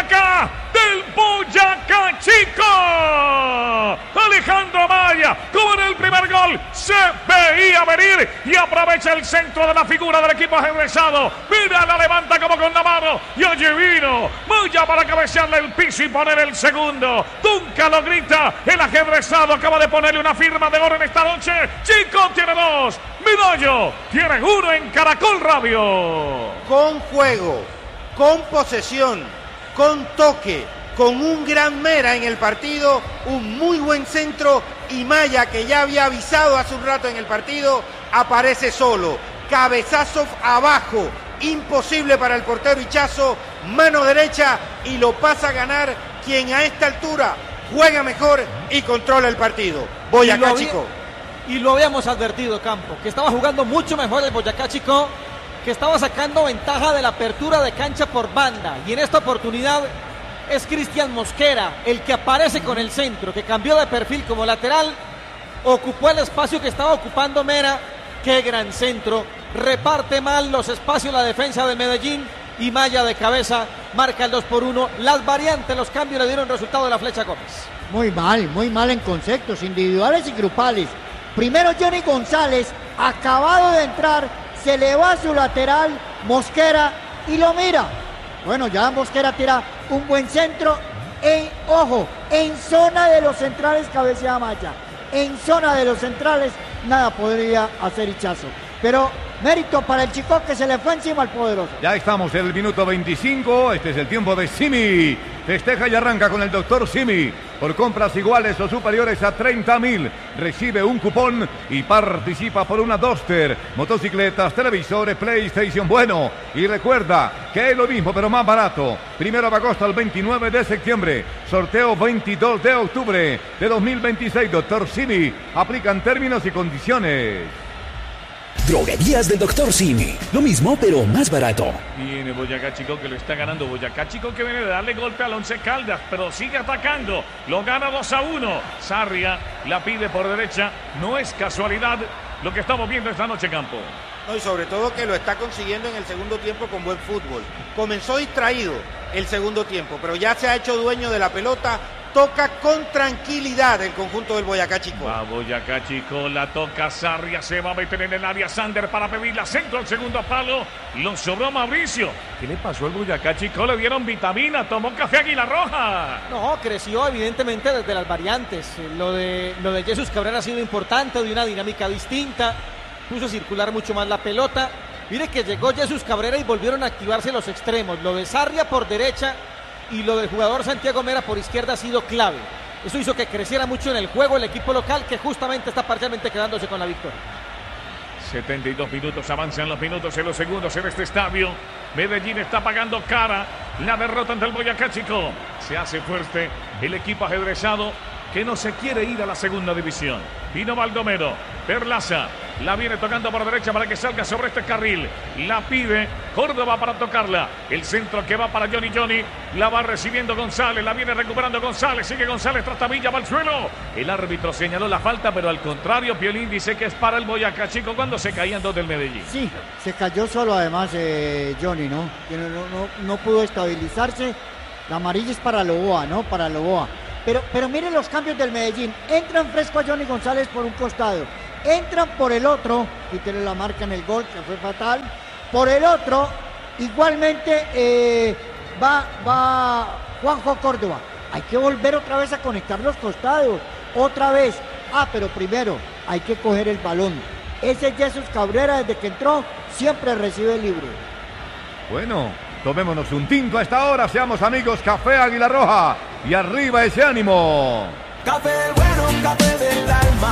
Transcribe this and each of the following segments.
acá del Boyacá Chico. Alejandro Amaya, como en el primer gol, se veía venir y aprovecha el centro de la figura del equipo ajedrezado. Mira, la levanta como con la mano y allí vino Moya para cabecearle el piso y poner el segundo. Dunca lo grita, el ajedrezado acaba de ponerle una firma de oro en esta noche. Chico tiene 2, Midollo tiene 1 en Caracol Radio. Con juego, con posesión, con toque, con un gran Mera en el partido, un muy buen centro y Maya, que ya había avisado hace un rato en el partido, aparece solo. Cabezazo abajo, imposible para el portero Ichazo, mano derecha y lo pasa a ganar quien a esta altura juega mejor y controla el partido. Boyacá Chico. Y lo habíamos advertido, Campo, que estaba jugando mucho mejor el Boyacá Chico, que estaba sacando ventaja de la apertura de cancha por banda. Y en esta oportunidad es Cristian Mosquera el que aparece con el centro, que cambió de perfil como lateral, ocupó el espacio que estaba ocupando Mera. Qué gran centro, reparte mal los espacios la defensa de Medellín y Maya de cabeza marca el 2-1. Las variantes, los cambios le dieron resultado de la Flecha Gómez. Muy mal en conceptos individuales y grupales. Primero Johnny González, acabado de entrar, se le va a su lateral, Mosquera, y lo mira. Bueno, ya Mosquera tira un buen centro, en zona de los centrales cabecea Maya. En zona de los centrales nada podría hacer Ichazo. Pero mérito para el Chico, que se le fue encima al poderoso. Ya estamos en el minuto 25, este es el tiempo de Simi. Festeja y arranca con el doctor Simi. Por compras iguales o superiores a 30.000, recibe un cupón y participa por una Duster, motocicletas, televisores, PlayStation. Bueno, y recuerda que es lo mismo pero más barato. 1 de agosto al 29 de septiembre, sorteo 22 de octubre de 2026. Doctor Simi, aplican términos y condiciones. Droguerías del Dr. Simi. Lo mismo, pero más barato. Viene Boyacá Chico, que lo está ganando. Boyacá Chico, que viene de darle golpe al Once Caldas, pero sigue atacando. Lo gana 2-1. Sarria la pide por derecha. No es casualidad lo que estamos viendo esta noche, Campo. No, y sobre todo que lo está consiguiendo en el segundo tiempo con buen fútbol. Comenzó distraído el segundo tiempo, pero ya se ha hecho dueño de la pelota. Toca con tranquilidad el conjunto del Boyacá Chico. Va Boyacá Chico, la toca Sarria, se va a meter en el área Sander para pedirla centro al segundo palo. Lo sobró Mauricio. ¿Qué le pasó al Boyacá Chico? Le dieron vitamina, tomó café Águila Roja. No, creció evidentemente desde las variantes. Lo de Jesús Cabrera ha sido importante, de una dinámica distinta. Puso circular mucho más la pelota. Mire que llegó Jesús Cabrera y volvieron a activarse los extremos. Lo de Sarria por derecha y lo del jugador Santiago Mera por izquierda ha sido clave. Eso hizo que creciera mucho en el juego el equipo local, que justamente está parcialmente quedándose con la victoria. 72 minutos, avanzan los minutos en los segundos en este estadio. Medellín está pagando cara la derrota ante el Boyacá Chico. Se hace fuerte el equipo ajedrezado, que no se quiere ir a la segunda división. Vino Baldomero, Perlaza, la viene tocando por derecha para que salga sobre este carril. La pide Córdoba para tocarla. El centro que va para Johnny. La va recibiendo González, la viene recuperando González. Sigue González, Trastavilla, va al suelo. El árbitro señaló la falta, pero al contrario, Piolín dice que es para el Boyacá Chico cuando se caían dos del Medellín. Sí, se cayó solo además Johnny, ¿no? No pudo estabilizarse. La amarilla es para Loboa, ¿no? Para Loboa. Pero miren los cambios del Medellín. Entran fresco a Johnny González por un costado. Entran por el otro. Quítale la marca en el gol, que fue fatal. Por el otro, igualmente va Juanjo Córdoba. Hay que volver otra vez a conectar los costados. Otra vez. Pero primero hay que coger el balón. Ese Jesús Cabrera, desde que entró, siempre recibe libre. Bueno, tomémonos un tinto a esta hora, seamos amigos. Café Águila Roja y arriba ese ánimo. Café bueno, café del alma.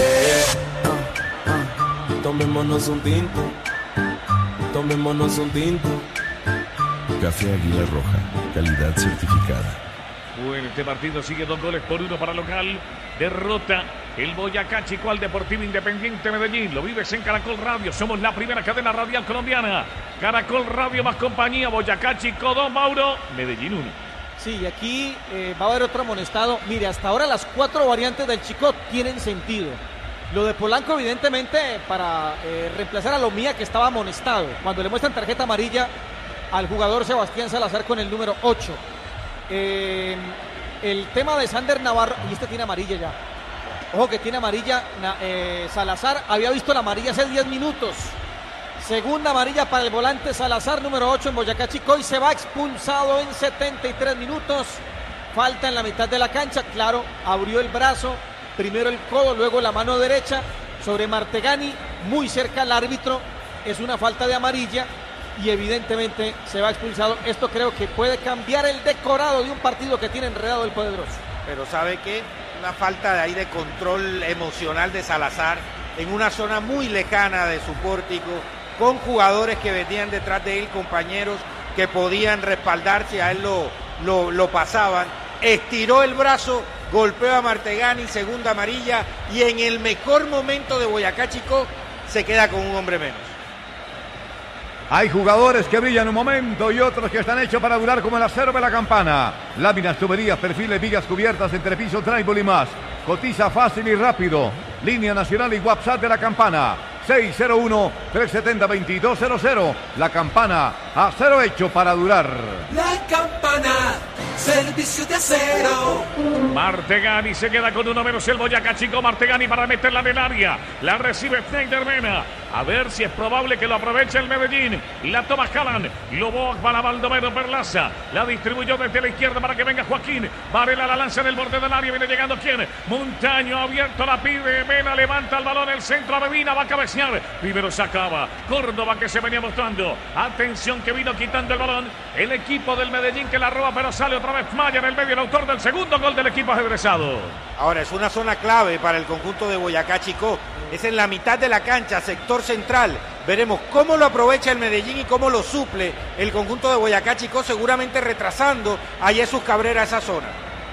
Tomémonos un tinto. Tomémonos un tinto. Café Águila Roja, calidad certificada. Bueno, este partido sigue 2-1 para local. Derrota el Boyacá Chico al Deportivo Independiente Medellín. Lo vives en Caracol Radio. Somos la primera cadena radial colombiana. Caracol Radio más compañía. Boyacá Chico 2, Mauro. Medellín 1. Sí, y aquí va a haber otro amonestado. Mire, hasta ahora las 4 variantes del Chico tienen sentido. Lo de Polanco, evidentemente, para reemplazar a Lomía, que estaba amonestado. Cuando le muestran tarjeta amarilla al jugador Sebastián Salazar con el número 8. el tema de Sander Navarro, y este tiene amarilla ya. Ojo que tiene amarilla Salazar, había visto la amarilla hace 10 minutos. Segunda amarilla para el volante Salazar, número 8 en Boyacá Chicó, y se va expulsado en 73 minutos. Falta en la mitad de la cancha, claro, abrió el brazo, primero el codo, luego la mano derecha sobre Martegani, muy cerca al árbitro, es una falta de amarilla y evidentemente se va expulsado. Esto creo que puede cambiar el decorado de un partido que tiene enredado el poderoso. Pero ¿sabe qué? Una falta de ahí de control emocional de Salazar en una zona muy lejana de su pórtico, con jugadores que venían detrás de él, compañeros que podían respaldarse, a él lo pasaban. Estiró el brazo, golpeó a Martegani, segunda amarilla, y en el mejor momento de Boyacá Chicó se queda con un hombre menos. Hay jugadores que brillan un momento y otros que están hechos para durar, como el acero de la Campana. Láminas, tuberías, perfiles, vigas cubiertas, entrepiso, tribal y más. Cotiza fácil y rápido. Línea nacional y WhatsApp de la Campana. 601-370-2200. La Campana, acero hecho para durar. La Campana, servicio de acero. Martegani se queda con uno menos el Boyacá Chicó. Martegani para meterla en el área. La recibe Schneider Mena. A ver si es probable que lo aproveche el Medellín. La toma Haaland. Lobo para Baldomero Perlaza. La distribuyó desde la izquierda para que venga Joaquín. Varela la lanza en el borde del área. Viene llegando ¿quién? Montaño abierto, la pide Mena. Levanta el balón el centro a Medina. Va a cabecear. Primero sacaba Córdoba, que se venía mostrando. Atención, que vino quitando el balón el equipo del Medellín, que la roba, pero sale otra vez Maya en el medio, el autor del segundo gol del equipo ajedrezado. Ahora es una zona clave para el conjunto de Boyacá Chicó. Es en la mitad de la cancha, sector central. Veremos cómo lo aprovecha el Medellín y cómo lo suple el conjunto de Boyacá Chicó, seguramente retrasando a Jesús Cabrera esa zona.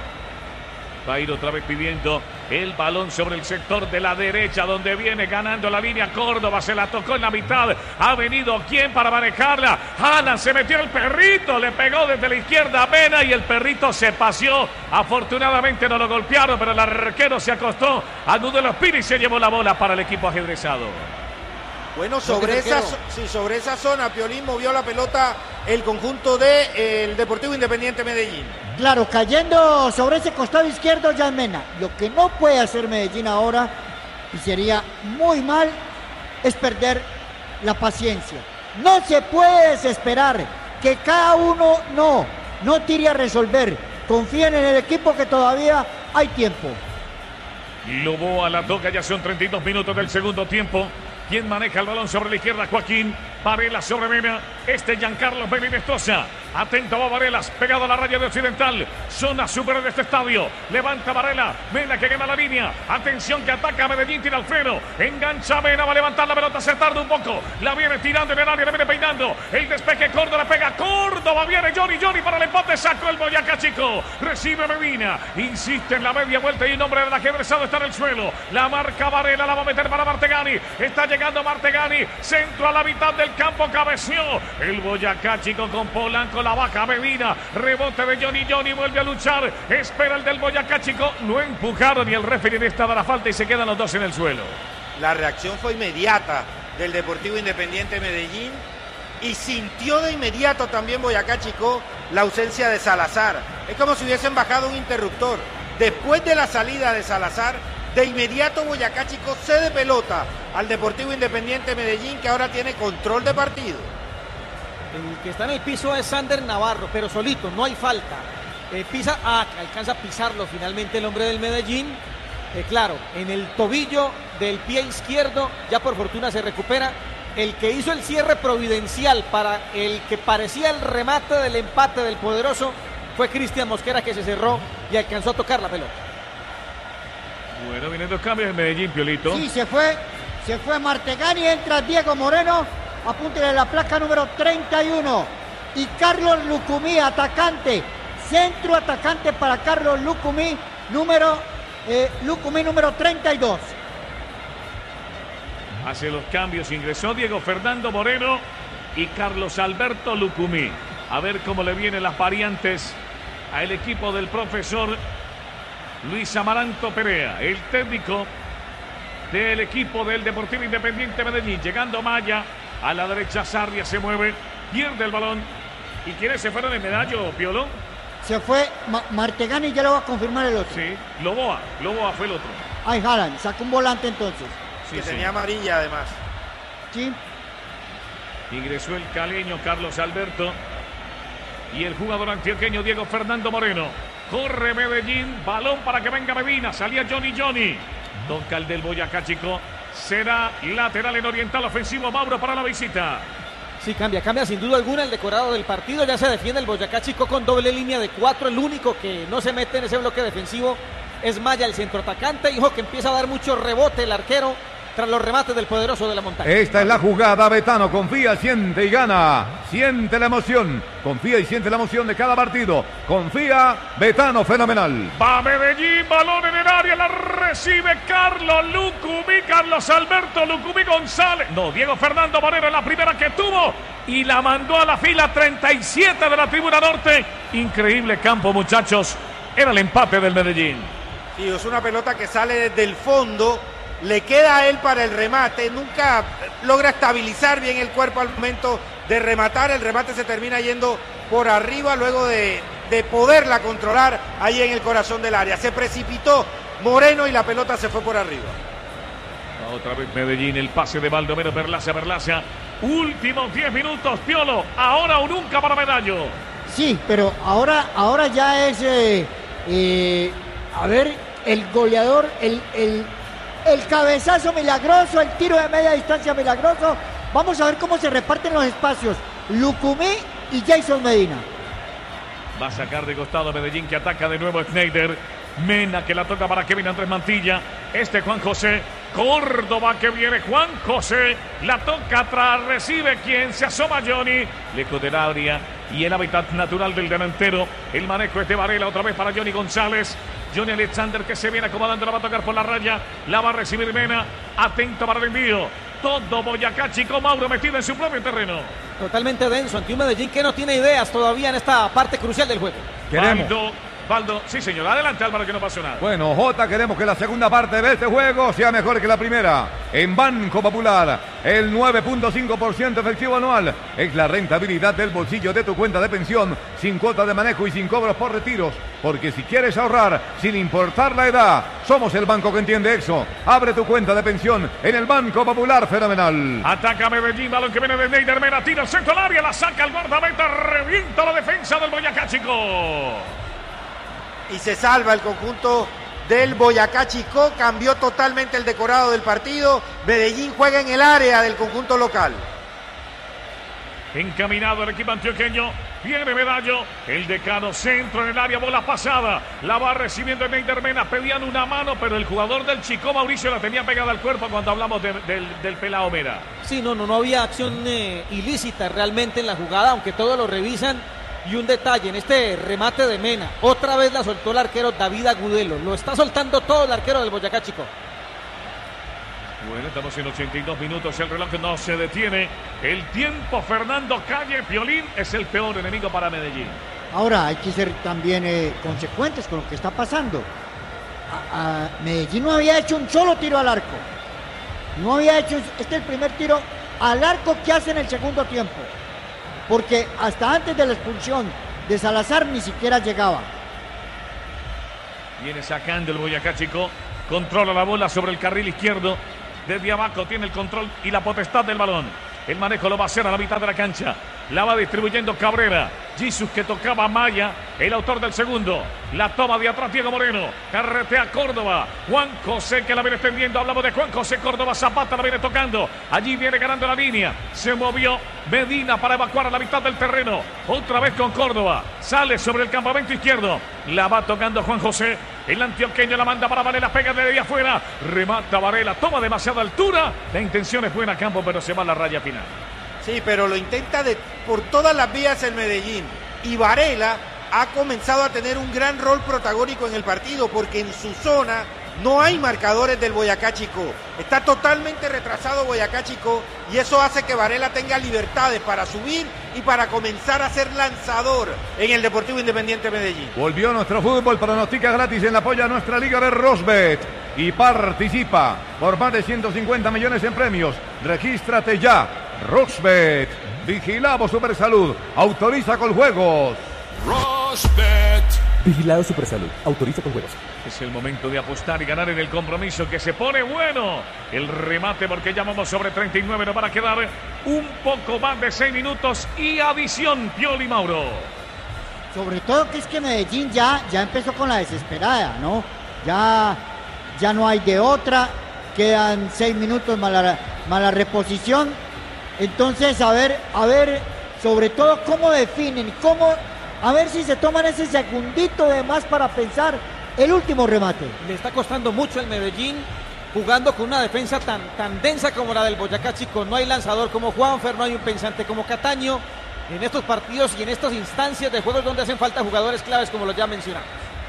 Va a ir otra vez pidiendo el balón sobre el sector de la derecha, donde viene ganando la línea Córdoba. Se la tocó en la mitad. Ha venido ¿quién para manejarla? Haaland, se metió el perrito. Le pegó desde la izquierda a Mena y el perrito se paseó. Afortunadamente no lo golpearon, pero el arquero se acostó. Anudó los pies y se llevó la bola para el equipo ajedrezado. Bueno, sobre esa zona, Piolín, movió la pelota el conjunto del Deportivo Independiente Medellín. Claro, cayendo sobre ese costado izquierdo ya Mena. Lo que no puede hacer Medellín ahora, y sería muy mal, es perder la paciencia. No se puede desesperar, que cada uno no tire a resolver. Confíen en el equipo, que todavía hay tiempo. Lobo a la toca, ya son 32 minutos del segundo tiempo. ¿Quién maneja el balón sobre la izquierda? Joaquín. Varela sobre Mena. Giancarlo Benestosa. Atento va Varelas, pegado a la raya de Occidental. Zona super de este estadio. Levanta Varela. Mena que gana la línea. Atención, que ataca a Medellín, tira al freno. Engancha Mena, va a levantar la pelota, se tarda un poco. La viene tirando en el área, la viene peinando. El despeje, Córdoba pega. Córdoba viene Johnny para el empate. Sacó el Boyacá Chicó. Recibe Medina. Insiste en la media vuelta y el nombre del ajedrezado está en el suelo. La marca Varela, la va a meter para Martegani. Está llegando Martegani. Centro a la mitad del campo, cabeció. El Boyacá Chicó con Polanco, la baja Medina. Rebote de Johnny, vuelve a luchar. Espera el del Boyacá Chicó. No empujaron y el referee está de la falta y se quedan los dos en el suelo. La reacción fue inmediata del Deportivo Independiente Medellín y sintió de inmediato también Boyacá Chicó la ausencia de Salazar. Es como si hubiesen bajado un interruptor. Después de la salida de Salazar, de inmediato Boyacá Chicó cede pelota al Deportivo Independiente Medellín, que ahora tiene control de partido. El que está en el piso es Sander Navarro, pero solito, no hay falta. Alcanza a pisarlo finalmente el hombre del Medellín. Claro, en el tobillo del pie izquierdo, ya por fortuna se recupera. El que hizo el cierre providencial para el que parecía el remate del empate del poderoso fue Cristian Mosquera, que se cerró y alcanzó a tocar la pelota. Bueno, vienen dos cambios en Medellín, Piolito. Sí, se fue Martegani, entra Diego Moreno, apúntele la placa número 31. Y Carlos Lucumí, atacante, centro atacante para Carlos Lucumí, número 32. Hace los cambios, ingresó Diego Fernando Moreno y Carlos Alberto Lucumí. A ver cómo le vienen las variantes al equipo del profesor Luis Amaranto Perea, el técnico del equipo del Deportivo Independiente Medellín. Llegando Maya, a la derecha Sarria se mueve, pierde el balón. ¿Y quiénes se fueron en medallo, Piolo? Se fue Martegani y ya lo va a confirmar el otro. Sí, Loboa fue el otro. Ay, Haaland, sacó un volante entonces. Sí, que tenía amarilla además. Sí. Ingresó el caleño Carlos Alberto y el jugador antioqueño Diego Fernando Moreno. Corre Medellín, balón para que venga Medina, salía Johnny. Toca el del Boyacá Chico, será lateral en oriental ofensivo Mauro para la visita. Sí, cambia sin duda alguna el decorado del partido. Ya se defiende el Boyacá Chico con doble línea de 4. El único que no se mete en ese bloque defensivo es Maya, el centroatacante. Hijo, que empieza a dar mucho rebote el arquero tras los remates del poderoso de la montaña. Esta es la jugada, Betano. Confía, siente y gana. Siente la emoción. Confía y siente la emoción de cada partido. Confía, Betano, fenomenal. Va Medellín, balón en el área, la recibe Carlos Alberto Lucumí González. No, Diego Fernando Moreno, la primera que tuvo y la mandó a la fila 37 de la tribuna norte. Increíble campo, muchachos. Era el empate del Medellín. Sí, es una pelota que sale desde el fondo. Le queda a él para el remate, nunca logra estabilizar bien el cuerpo al momento de rematar. El remate se termina yendo por arriba luego de poderla controlar ahí en el corazón del área. Se precipitó Moreno y la pelota se fue por arriba. Otra vez Medellín, el pase de Baldomero Perlaza. Últimos 10 minutos, Piolo, ahora o nunca para Medallo. Sí, pero ahora ya es, a ver, el goleador, el cabezazo milagroso, el tiro de media distancia milagroso. Vamos a ver cómo se reparten los espacios. Lucumí y Jason Medina. Va a sacar de costado Medellín, que ataca de nuevo Schneider. Mena, que la toca para Kevin Andrés Mantilla. Juan José. Córdoba, que viene Juan José. La toca atrás, recibe quien se asoma Johnny. Lejos del área y el hábitat natural del delantero. El manejo es de Varela, otra vez para Johnny González. Johnny Alexander, que se viene acomodando, la va a tocar por la raya. La va a recibir Mena. Atento para el envío. Todo Boyacá Chico, Mauro metido en su propio terreno. Totalmente denso ante un Medellín que no tiene ideas todavía en esta parte crucial del juego. Baldo, sí señor, adelante Álvaro, que no pasó nada. Bueno, Jota, queremos que la segunda parte de este juego sea mejor que la primera. En Banco Popular, el 9.5% efectivo anual es la rentabilidad del bolsillo de tu cuenta de pensión, sin cuota de manejo y sin cobros por retiros. Porque si quieres ahorrar, sin importar la edad, somos el banco que entiende eso. Abre tu cuenta de pensión en el Banco Popular, fenomenal. Ataca Medellín, balón que viene de Neider Mena, tira el centro al área, la saca el guardameta, revienta la defensa del Boyacá Chico. Y se salva el conjunto del Boyacá Chico. Cambió totalmente el decorado del partido. Medellín juega en el área del conjunto local. Encaminado el equipo antioqueño. Viene Medallo. El decano centro en el área. Bola pasada. La va recibiendo Neider Mena. Pedían una mano, pero el jugador del Chico, Mauricio, la tenía pegada al cuerpo cuando hablamos del pelao Mera. Sí, no había acción ilícita realmente en la jugada, aunque todos lo revisan. Y un detalle, en este remate de Mena, otra vez la soltó el arquero David Agudelo. Lo está soltando todo el arquero del Boyacá Chico. Bueno, estamos en 82 minutos, el reloj no se detiene. El tiempo, Fernando Calle, Piolín, es el peor enemigo para Medellín. Ahora hay que ser también consecuentes con lo que está pasando. Medellín no había hecho un solo tiro al arco. No había hecho, este es el primer tiro al arco que hace en el segundo tiempo. Porque hasta antes de la expulsión de Salazar ni siquiera llegaba. Viene sacando el Boyacá Chico, controla la bola sobre el carril izquierdo. Desde abajo tiene el control y la potestad del balón. El manejo lo va a hacer a la mitad de la cancha. La va distribuyendo Cabrera. Jesus, que tocaba a Maya, el autor del segundo. La toma de atrás Diego Moreno. Carretea Córdoba. Juan José, que la viene extendiendo. Hablamos de Juan José. Córdoba, Zapata la viene tocando. Allí viene ganando la línea. Se movió Medina para evacuar a la mitad del terreno. Otra vez con Córdoba. Sale sobre el campamento izquierdo. La va tocando Juan José. El antioqueño la manda para Varela. Pega de ahí afuera. Remata Varela. Toma demasiada altura. La intención es buena, Campo, pero se va a la raya final. Sí, pero lo intenta por todas las vías el Medellín. Y Varela ha comenzado a tener un gran rol protagónico en el partido, porque en su zona no hay marcadores del Boyacá Chico. Está totalmente retrasado Boyacá Chico y eso hace que Varela tenga libertades para subir y para comenzar a ser lanzador en el Deportivo Independiente Medellín. Volvió nuestro fútbol, pronostica gratis en la polla nuestra liga de Rosbet y participa por más de 150 millones en premios. Regístrate ya. Rosbet, vigilamos Supersalud, autoriza con juegos. Rosbet. Vigilado Supersalud. Autoriza con juegos. Es el momento de apostar y ganar en el compromiso que se pone bueno. El remate porque ya vamos sobre 39. Nos van a quedar un poco más de 6 minutos y adición, Pioli Mauro. Sobre todo que es que Medellín ya empezó con la desesperada, ¿no? Ya no hay de otra. Quedan 6 minutos más la reposición. Entonces, a ver, sobre todo cómo definen, a ver si se toman ese segundito de más para pensar el último remate. Le está costando mucho el Medellín, jugando con una defensa tan densa como la del Boyacá Chico. No hay lanzador como Juanfer, no hay un pensante como Cataño. En estos partidos y en estas instancias de juegos donde hacen falta jugadores claves como los ya mencionamos.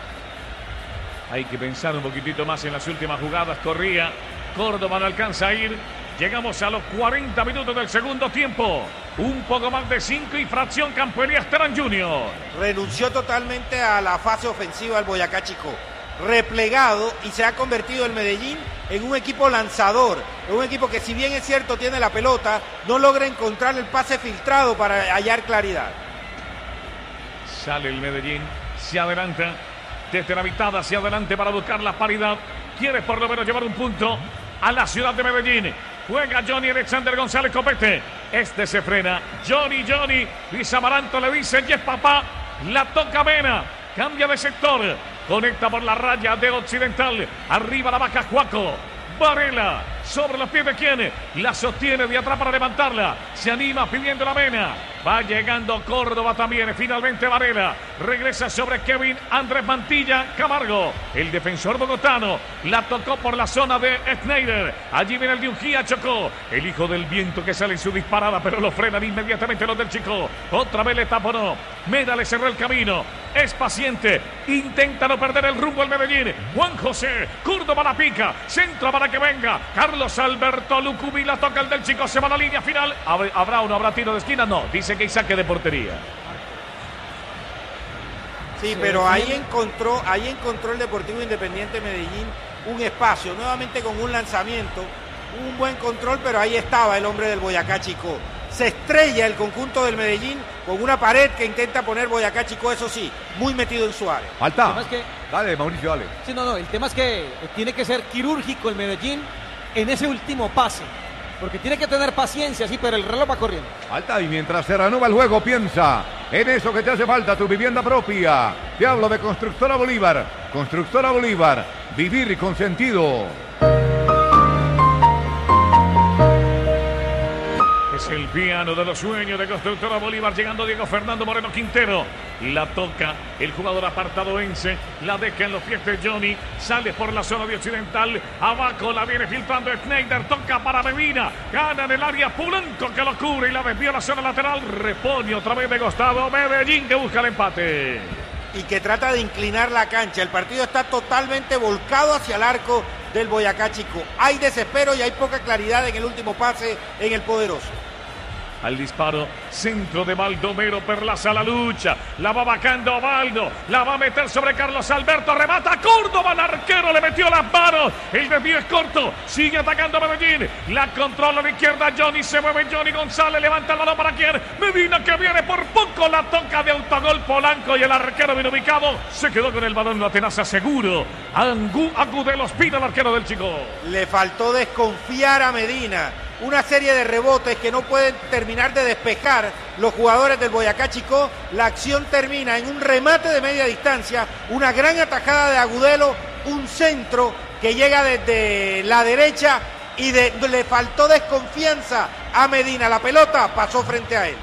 Hay que pensar un poquitito más en las últimas jugadas. Corría, Córdoba no alcanza a ir. Llegamos a los 40 minutos del segundo tiempo. Un poco más de 5 y fracción Campo Elías Terán Jr. Renunció totalmente a la fase ofensiva del Boyacá Chico. Replegado y se ha convertido el Medellín en un equipo lanzador. En un equipo que, si bien es cierto tiene la pelota, no logra encontrar el pase filtrado para hallar claridad. Sale el Medellín, se adelanta desde la mitad hacia adelante para buscar la paridad. Quiere por lo menos llevar un punto a la ciudad de Medellín. Juega Johnny Alexander González Copete. Este se frena. Johnny. Luis Amaranto le dice: yes, papá. La toca Mena. Cambia de sector. Conecta por la raya de Occidental. Arriba la baja Juaco. Varela. Sobre los pies de quién. La sostiene de atrás para levantarla. Se anima pidiendo la Mena. Va llegando Córdoba también. Finalmente Varela. Regresa sobre Kevin Andrés Mantilla Camargo. El defensor bogotano. La tocó por la zona de Schneider. Allí viene el de Ungía. Chocó. El hijo del viento que sale en su disparada. Pero lo frenan inmediatamente los del Chico. Otra vez le taponó. Mena le cerró el camino. Es paciente. Intenta no perder el rumbo el Medellín. Juan José. Córdoba la pica. Centro para que venga. Carlos Alberto Lucumí la toca el del Chico. Se va a la línea final. ¿Habrá o no habrá tiro de esquina? No. Dice que hay saque de portería. Sí, pero ahí encontró el Deportivo Independiente Medellín un espacio, nuevamente con un lanzamiento, un buen control, pero ahí estaba el hombre del Boyacá Chico. Se estrella el conjunto del Medellín con una pared que intenta poner Boyacá Chico, eso sí, muy metido en su área. Falta. Dale, Mauricio, dale. Sí, no, el tema es que tiene que ser quirúrgico el Medellín en ese último pase. Porque tiene que tener paciencia, sí, pero el reloj va corriendo. Alta, y mientras se reanuda el juego, piensa en eso que te hace falta, tu vivienda propia. Te hablo de Constructora Bolívar. Constructora Bolívar, vivir con sentido. Es el piano de los sueños de Constructora Bolívar. Llegando Diego Fernando Moreno Quintero. La toca el jugador apartadoense. La deja en los pies de Johnny. Sale por la zona de Occidental. Abajo la viene filtrando Schneider. Toca para Medina. Gana en el área Polanco que lo cubre y la desvía a la zona lateral. Repone otra vez de costado. Medellín que busca el empate. Y que trata de inclinar la cancha. El partido está totalmente volcado hacia el arco del Boyacá Chico. Hay desespero y hay poca claridad en el último pase en el poderoso. Al disparo, centro de Baldomero Perlaza, la lucha, la va bajando Baldo, la va a meter sobre Carlos Alberto, remata Córdoba, el arquero le metió las manos, el desvío es corto, sigue atacando Medellín, la controla a la izquierda Johnny, se mueve Johnny González, levanta el balón para quién, Medina que viene por poco, la toca de autogol Polanco y el arquero bien ubicado, se quedó con el balón, la tenaza seguro, Agudelo Espina, el arquero del Chico. Le faltó desconfiar a Medina. Una serie de rebotes que no pueden terminar de despejar los jugadores del Boyacá Chico. La acción termina en un remate de media distancia, una gran atajada de Agudelo, un centro que llega desde la derecha y le faltó desconfianza a Medina. La pelota pasó frente a él.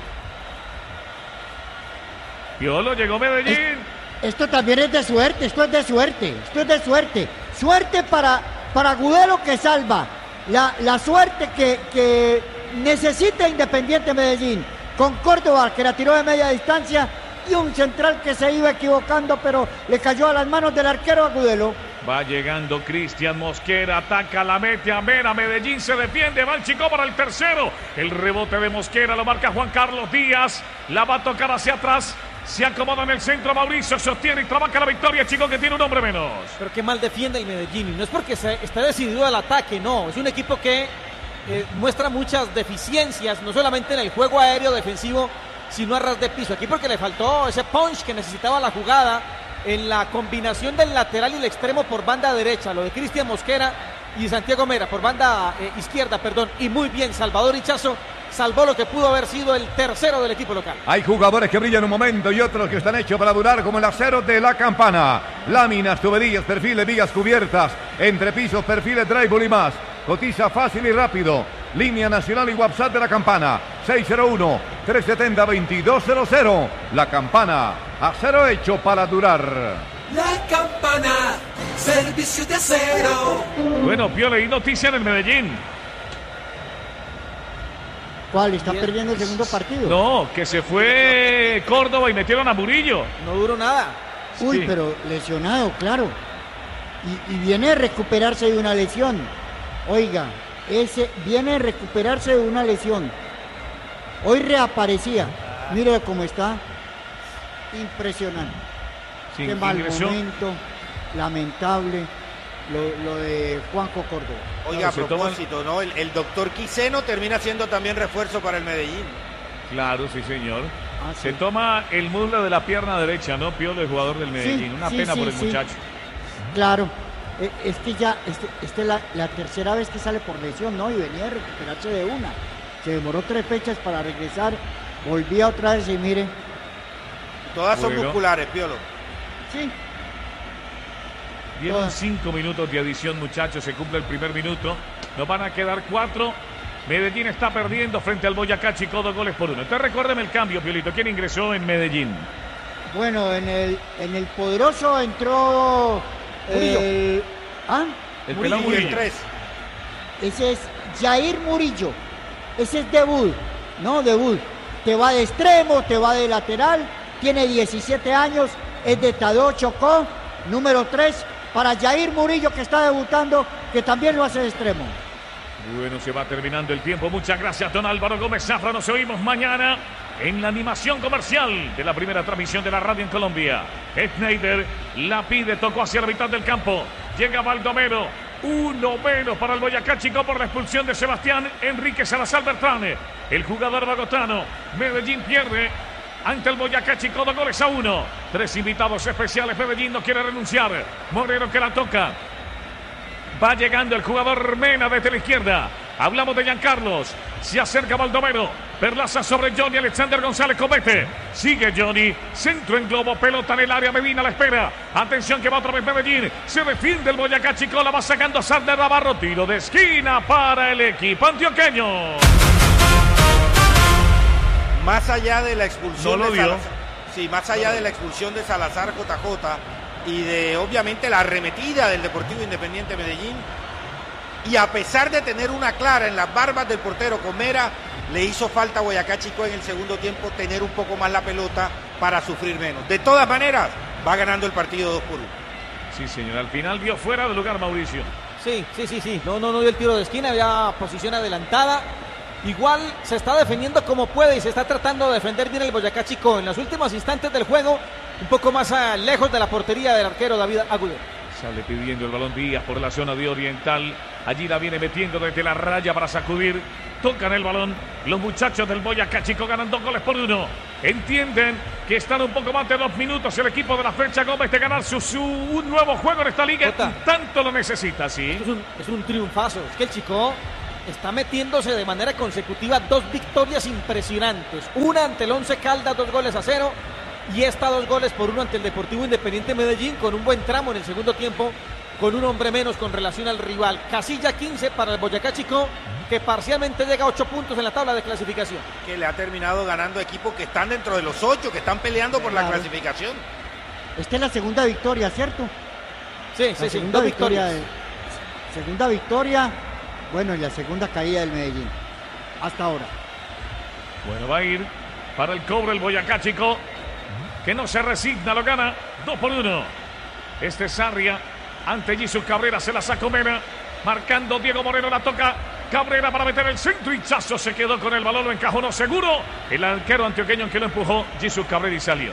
Piolo, llegó Medellín. Esto también es de suerte, esto es de suerte. Suerte para Agudelo que salva. La suerte que necesita Independiente Medellín, con Córdoba que la tiró de media distancia y un central que se iba equivocando pero le cayó a las manos del arquero Agudelo. Va llegando Cristian Mosquera, ataca, la mete a Mena, Medellín se defiende, va el Chico para el tercero, el rebote de Mosquera lo marca Juan Carlos Díaz, la va a tocar hacia atrás. Se acomoda en el centro, Mauricio sostiene y trabaja la victoria, Chico, que tiene un hombre menos. Pero qué mal defiende el Medellín, y no es porque esté decidido al ataque, no, es un equipo que muestra muchas deficiencias, no solamente en el juego aéreo defensivo, sino a ras de piso. Aquí porque le faltó ese punch que necesitaba la jugada, en la combinación del lateral y el extremo por banda derecha, lo de Cristian Mosquera y Santiago Mera por banda izquierda, y muy bien Salvador Hichazo salvó lo que pudo haber sido el tercero del equipo local. Hay jugadores que brillan un momento y otros que están hechos para durar, como el acero de La Campana. Láminas, tuberías, perfiles, vigas cubiertas, entrepisos, perfiles, drywall y más. Cotiza fácil y rápido. Línea nacional y WhatsApp de La Campana, 601-370-2200. La Campana, acero hecho para durar. La Campana, servicio de acero. Bueno, Piolo, hay noticia en el Medellín. ¿Cuál? ¿Está perdiendo el segundo partido? No, que se fue Córdoba y metieron a Murillo. No duró nada. Uy, Sí. pero lesionado, claro. Y viene a recuperarse de una lesión. Oiga, ese viene a recuperarse de una lesión. Hoy reaparecía. Mire cómo está. Impresionante. Sí, Qué mal ingresó. momento. Lamentable. Lo de Juanjo Córdoba. Oiga, a se toma- propósito, ¿no? El doctor Quiseno termina siendo también refuerzo para el Medellín. Claro, sí, señor. Ah, sí. Se toma el muslo de la pierna derecha, ¿no? Piolo, el jugador del Medellín. Una sí, pena sí, por el sí. muchacho. Claro. Es que ya, esta es la tercera vez que sale por lesión, ¿no? Y venía a recuperarse de una. Se demoró 3 fechas para regresar. Volvía otra vez y mire. Todas son Bueno. musculares, Piolo. Sí. Dieron Todas. 5 minutos de adición, muchachos. Se cumple el primer minuto. Nos van a quedar 4. Medellín está perdiendo frente al Boyacá Chico 2-1. Entonces recuérdeme el cambio, Piolito. ¿Quién ingresó en Medellín? Bueno, en el poderoso entró Murillo. el Pelón Y Murillo. el 3. ese es Jair Murillo. Ese es debut, ¿no? Debut. Te va de extremo, te va de lateral, tiene 17 años, es de Tadeo Chocó, número 3, para Jair Murillo que está debutando, que también lo hace de extremo. Bueno, se va terminando el tiempo. Muchas gracias, don Álvaro Gómez Zafra. Nos oímos mañana en la animación comercial de la primera transmisión de la radio en Colombia. Schneider la pide, tocó hacia la mitad del campo. Llega Baldomero. 1 menos para el Boyacá Chico por la expulsión de Sebastián Enrique Salazar Bertrán. El jugador bogotano. Medellín pierde ante el Boyacá Chico 2-1. 3 invitados especiales. Medellín no quiere renunciar. Moreno que la toca. Va llegando el jugador Mena desde la izquierda. Hablamos de Giancarlos. Se acerca Baldomero. Perlaza sobre Johnny. Alexander González comete. Sigue Johnny. Centro en globo. Pelota en el área. Medina la espera. Atención que va otra vez Medellín. Se defiende el Boyacá Chico. La va sacando Sander Navarro. Tiro de esquina para el equipo antioqueño. Más allá de la expulsión No lo de dio. Salazar. Sí, más allá de la expulsión de Salazar JJ y de obviamente la arremetida del Deportivo Independiente Medellín. Y a pesar de tener una clara en las barbas del portero con Mera, le hizo falta a Boyacá Chico en el segundo tiempo tener un poco más la pelota para sufrir menos. De todas maneras, va ganando el partido 2-1. Sí, señor. Al final vio fuera de lugar Mauricio. Sí. No dio el tiro de esquina, había posición adelantada. Igual se está defendiendo como puede y se está tratando de defender bien el Boyacá Chico en los últimos instantes del juego, un poco más lejos de la portería del arquero David Agudelo. Sale pidiendo el balón Díaz por la zona de Oriental. Allí la viene metiendo desde la raya para sacudir. Tocan el balón. Los muchachos del Boyacá Chico ganan 2-1. Entienden que están un poco más de 2 minutos el equipo de la Flecha Gómez de ganar un nuevo juego en esta liga. Jota. Y tanto lo necesita, ¿sí? Es un triunfazo. Es que el Chico está metiéndose de manera consecutiva 2 victorias impresionantes. Una ante el Once Caldas, 2-0. Y esta 2-1 ante el Deportivo Independiente Medellín con un buen tramo en el segundo tiempo, con un hombre menos con relación al rival. Casilla 15 para el Boyacá Chico, que parcialmente llega a 8 puntos en la tabla de clasificación. Que le ha terminado ganando equipos que están dentro de los 8, que están peleando por la Claro. clasificación. Esta es la segunda victoria, ¿cierto? Sí, La segunda 2 victoria. victorias. Segunda victoria, bueno, y la segunda caída del Medellín. Hasta ahora. Bueno, va a ir para el cobro el Boyacá Chico, que no se resigna, lo gana 2-1. Este es Sarria ante Jesús Cabrera, se la sacó Mena, marcando Diego Moreno, la toca Cabrera para meter el centro. Hinchazo se quedó con el balón, lo encajonó seguro el arquero antioqueño que lo empujó Jesús Cabrera y salió.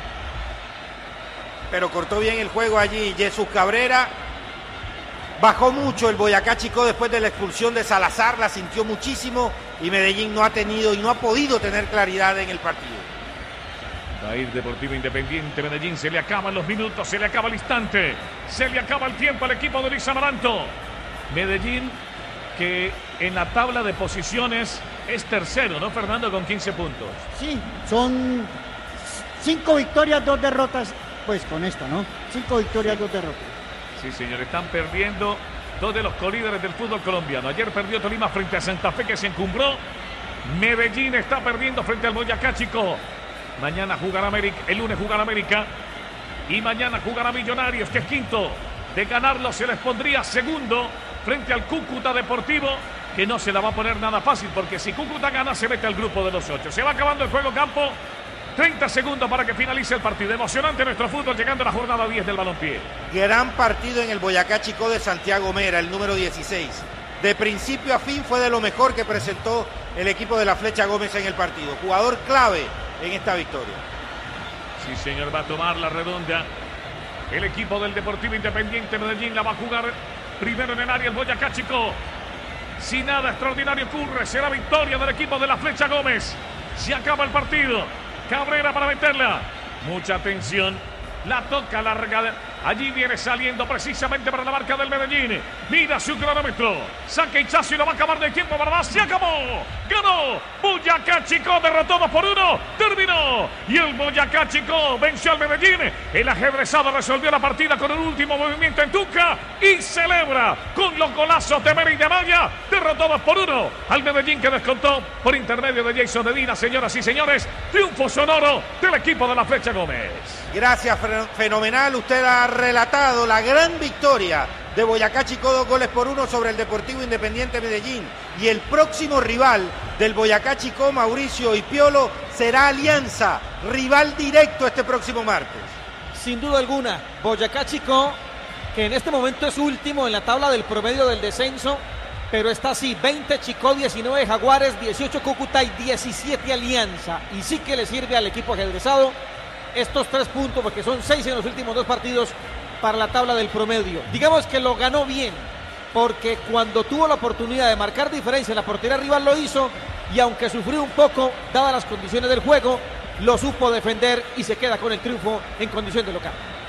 Pero cortó bien el juego allí Jesús Cabrera. Bajó mucho el Boyacá Chico después de la expulsión de Salazar, la sintió muchísimo y Medellín no ha tenido y no ha podido tener claridad en el partido. Va a ir Deportivo Independiente Medellín. Se le acaban los minutos, se le acaba el instante, se le acaba el tiempo al equipo de Luis Amaranto. Medellín, que en la tabla de posiciones es tercero, ¿no, Fernando? Con 15 puntos. Sí, son 5 victorias, 2 derrotas. Pues con esta, ¿no? 5 victorias, 2 derrotas. Sí, señor, están perdiendo 2 de los colíderes del fútbol colombiano. Ayer perdió Tolima frente a Santa Fe, que se encumbró. Medellín está perdiendo frente al Boyacá Chico. Mañana jugará América, el lunes jugará América. Y mañana jugará Millonarios, que es quinto. De ganarlo se les pondría segundo frente al Cúcuta Deportivo, que no se la va a poner nada fácil, porque si Cúcuta gana se mete al grupo de los 8. Se va acabando el juego, Campo. 30 segundos para que finalice el partido. Emocionante nuestro fútbol, llegando a la jornada 10 del balompié. Gran partido en el Boyacá Chico de Santiago Mera, el número 16. De principio a fin fue de lo mejor que presentó el equipo de la Flecha Gómez en el partido. Jugador clave en esta victoria. Sí, señor, va a tomar la redonda el equipo del Deportivo Independiente Medellín. La va a jugar primero en el área el Boyacá Chico. Si nada extraordinario ocurre, será victoria del equipo de la Flecha Gómez. Se acaba el partido. Cabrera para meterla. Mucha atención. La toca larga. Allí viene saliendo precisamente para la marca del Medellín. Mira su cronómetro. Saca Hichazo y lo va a acabar de tiempo para más. Se acabó. Ganó. Boyacá Chico derrotó 2-1. Terminó. Y el Boyacá Chico venció al Medellín. El ajedrezado resolvió la partida con un último movimiento en Tuca. Y celebra con los golazos de Mera y de Maya. Derrotó 2-1 al Medellín, que descontó por intermedio de Jason Medina. Señoras y señores, triunfo sonoro del equipo de la Flecha Gómez. Gracias, fenomenal. Usted ha relatado la gran victoria de Boyacá Chico, 2-1 sobre el Deportivo Independiente Medellín. Y el próximo rival del Boyacá Chico, Mauricio y Piolo, será Alianza, rival directo este próximo martes. Sin duda alguna, Boyacá Chico, que en este momento es último en la tabla del promedio del descenso, pero está así: 20 Chico, 19 Jaguares, 18 Cúcuta y 17 Alianza. Y sí que le sirve al equipo ajedrezado estos 3 puntos, porque son 6 en los últimos 2 partidos para la tabla del promedio. Digamos que lo ganó bien, porque cuando tuvo la oportunidad de marcar diferencia en la portería rival lo hizo, y aunque sufrió un poco, dadas las condiciones del juego, lo supo defender y se queda con el triunfo en condición de local.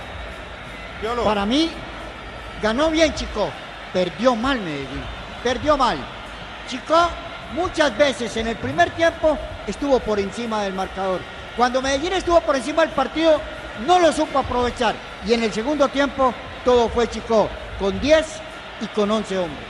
Para mí, ganó bien Chico, perdió mal Medellín, perdió mal. Chico muchas veces en el primer tiempo estuvo por encima del marcador. Cuando Medellín estuvo por encima del partido, no lo supo aprovechar. Y en el segundo tiempo, todo fue Chico, con 10 y con 11 hombres.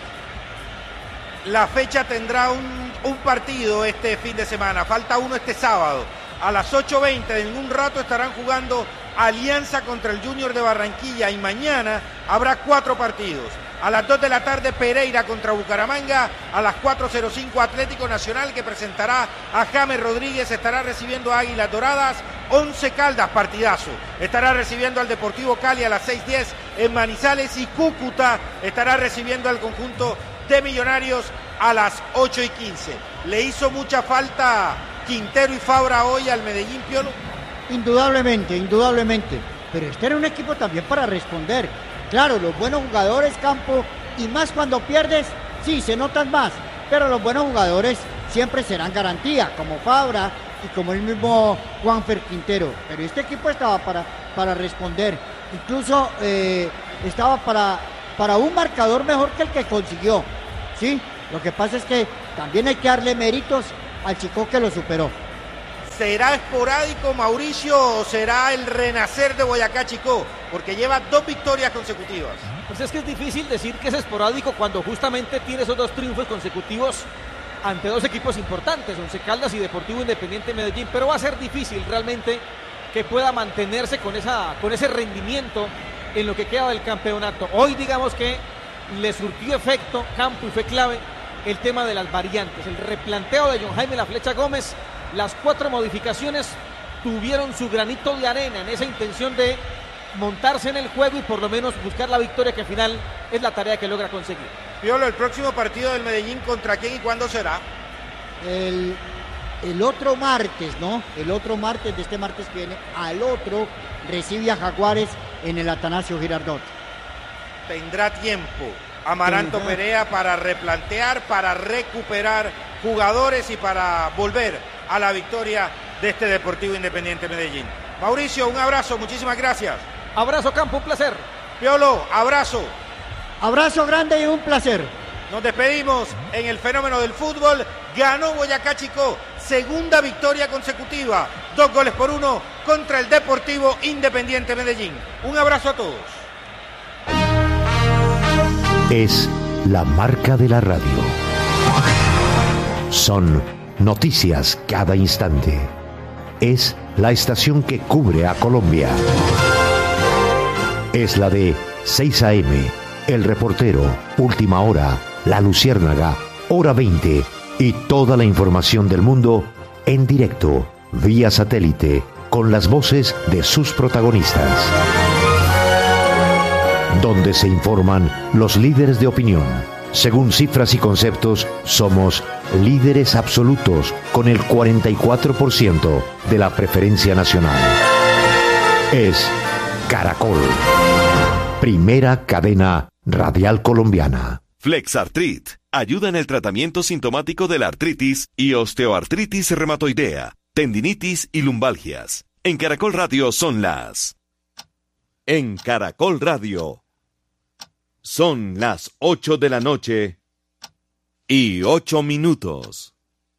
La fecha tendrá un partido este fin de semana. Falta uno este sábado. A las 8:20, en un rato estarán jugando Alianza contra el Junior de Barranquilla. Y mañana habrá 4 partidos. A las 2 de la tarde, Pereira contra Bucaramanga. A las 4:05, Atlético Nacional, que presentará a James Rodríguez, estará recibiendo a Águilas Doradas. 11 Caldas, partidazo. Estará recibiendo al Deportivo Cali a las 6:10 en Manizales. Y Cúcuta estará recibiendo al conjunto de Millonarios a las 8:15. ¿Le hizo mucha falta Quintero y Fabra hoy al Medellín, Piolo? Indudablemente, indudablemente. Pero este era un equipo también para responder. Claro, los buenos jugadores, Campo, y más cuando pierdes, sí, se notan más, pero los buenos jugadores siempre serán garantía, como Fabra y como el mismo Juanfer Quintero. Pero este equipo estaba para responder, incluso estaba para un marcador mejor que el que consiguió, ¿sí? Lo que pasa es que también hay que darle méritos al Chico que lo superó. ¿Será esporádico, Mauricio, o será el renacer de Boyacá Chico? Porque lleva 2 victorias consecutivas. Pues es que es difícil decir que es esporádico cuando justamente tiene esos 2 triunfos consecutivos ante 2 equipos importantes, Once Caldas y Deportivo Independiente Medellín, pero va a ser difícil realmente que pueda mantenerse con ese rendimiento en lo que queda del campeonato. Hoy digamos que le surtió efecto, Campo, y fue clave el tema de las variantes, el replanteo de John Jaime La Flecha Gómez. Las 4 modificaciones tuvieron su granito de arena en esa intención de montarse en el juego y por lo menos buscar la victoria, que al final es la tarea que logra conseguir. Piolo, el próximo partido del Medellín, ¿contra quién y cuándo será? El otro martes, ¿no? El otro martes, de este martes que viene, al otro recibe a Jaguares en el Atanasio Girardot. Tendrá tiempo Amaranto Perea para replantear, para recuperar jugadores y para volver a la victoria de este Deportivo Independiente Medellín. Mauricio, un abrazo, muchísimas gracias. Abrazo, Campo, un placer. Piolo, abrazo. Abrazo grande y un placer. Nos despedimos en el fenómeno del fútbol. Ganó Boyacá Chicó, segunda victoria consecutiva, 2-1 contra el Deportivo Independiente Medellín. Un abrazo a todos. Es la marca de la radio. Son noticias cada instante. Es la estación que cubre a Colombia. Es la de 6 AM, El Reportero, Última Hora, La Luciérnaga, Hora 20 y toda la información del mundo en directo, vía satélite, con las voces de sus protagonistas. Donde se informan los líderes de opinión. Según cifras y conceptos, somos líderes absolutos con el 44% de la preferencia nacional. Es Caracol, primera cadena radial colombiana. Flexartrit ayuda en el tratamiento sintomático de la artritis y osteoartritis reumatoidea, tendinitis y lumbalgias. En Caracol Radio son las... En Caracol Radio son las 8 de la noche y 8 minutos.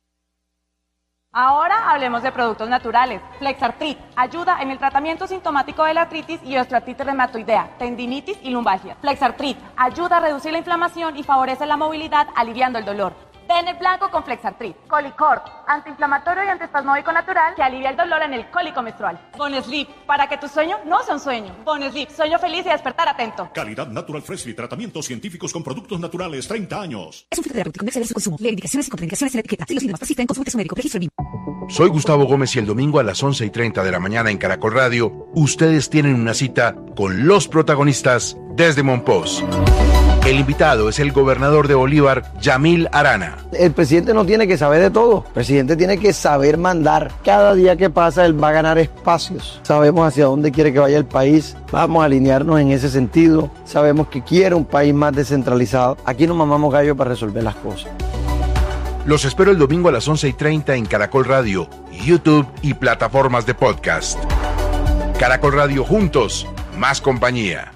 Ahora hablemos de productos naturales. Flexartrit ayuda en el tratamiento sintomático de la artritis y osteoartritis reumatoidea, tendinitis y lumbalgia. Flexartrit ayuda a reducir la inflamación y favorece la movilidad, aliviando el dolor. Ten el blanco con Flexartrit. Colicort, antiinflamatorio y antiespasmódico natural que alivia el dolor en el cólico menstrual. Bonesleep, para que tu sueño no sea un sueño. Bonesleep, sueño feliz y despertar atento. Calidad Natural Freshly, tratamientos científicos con productos naturales, 30 años. Es un filtro terapéutico, no excede su consumo. Lee indicaciones y contraindicaciones en la etiqueta. Si los síntomas persisten, consulte a su médico. Registro BIM. Soy Gustavo Gómez y el domingo a las 11:30 de la mañana en Caracol Radio, ustedes tienen una cita con los protagonistas desde Monpós. El invitado es el gobernador de Bolívar, Yamil Arana. El presidente no tiene que saber de todo. El presidente tiene que saber mandar. Cada día que pasa, él va a ganar espacios. Sabemos hacia dónde quiere que vaya el país. Vamos a alinearnos en ese sentido. Sabemos que quiere un país más descentralizado. Aquí no mamamos gallo para resolver las cosas. Los espero el domingo a las 11:30 en Caracol Radio, YouTube y plataformas de podcast. Caracol Radio, juntos, más compañía.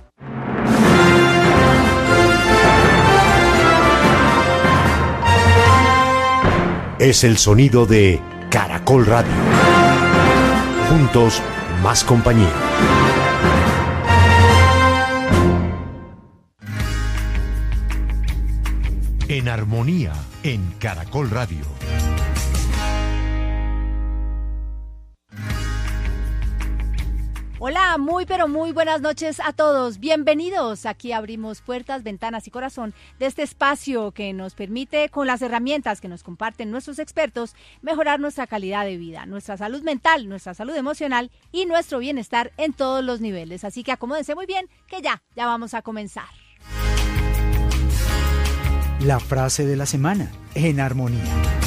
Es el sonido de Caracol Radio. Juntos, más compañía. En armonía, en Caracol Radio. Hola, muy pero muy buenas noches a todos. Bienvenidos. Aquí abrimos puertas, ventanas y corazón de este espacio que nos permite, con las herramientas que nos comparten nuestros expertos, mejorar nuestra calidad de vida, nuestra salud mental, nuestra salud emocional y nuestro bienestar en todos los niveles. Así que acomódense muy bien, que ya vamos a comenzar. La frase de la semana, en armonía.